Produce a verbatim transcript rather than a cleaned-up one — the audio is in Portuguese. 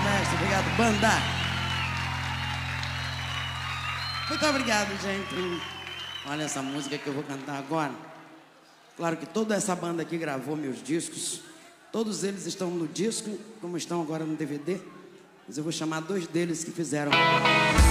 mestre. Obrigado, banda. Muito obrigado, gente. Olha essa música que eu vou cantar agora. Claro que toda essa banda aqui gravou meus discos. Todos eles estão no disco, como estão agora no D V D. Mas eu vou chamar dois deles que fizeram